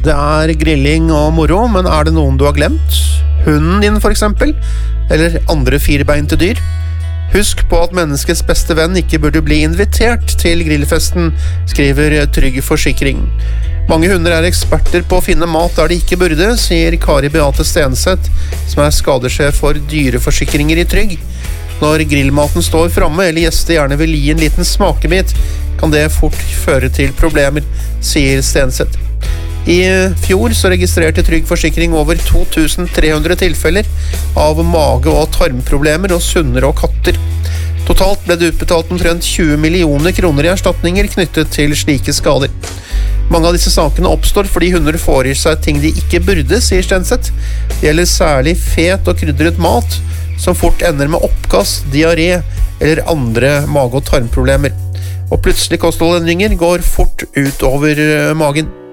Det grilling og moro, men det noen du har glemt? Hunden din for eksempel? Eller andre firebeinte dyr? Husk på at menneskets beste venn ikke burde bli invitert til grillfesten, skriver Trygg Forsikring. Mange hunder eksperter på å finne mat der de ikke burde, sier Kari Beate Stenseth, som skadesjef for dyreforsikringer i Trygg. Når grillmaten står framme, eller gjester gjerne vil gi en liten smakebit, kan det fort føre til problemer, sier Stenseth. I fjor så registrerte Trygg Forsikring over 2300 tilfeller av mage- og tarmproblemer hos hunder og katter. Totalt ble det utbetalt omtrent 20 millioner kroner i erstatninger knyttet til slike skader. Mange av disse sakene oppstår fordi hunder får i seg ting de ikke burde, sier Stenseth. Det gjelder særlig fet og krydret mat, som fort ender med oppkast, diaré eller andre mage- og tarmproblemer. Og plutselig kostholdendringer går fort ut over magen.